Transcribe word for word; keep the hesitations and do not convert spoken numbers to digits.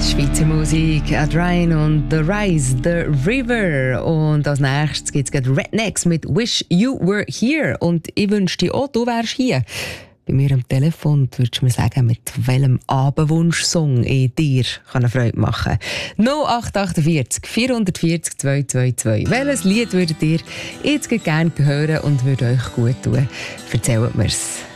Schweizer Musik, Ed Ryan und The Rise, The River. Und als nächstes gibt es Rednecks mit Wish You Were Here. Und ich wünsche dir auch, du wärst hier bei mir am Telefon. Du würdest mir sagen, mit welchem Abendwunsch-Song ich dir eine Freude machen kann. null acht acht vier vier vier null zwei zwei zwei. Welches Lied würdet ihr jetzt gerne hören und würde euch gut tun? Erzählt mir's.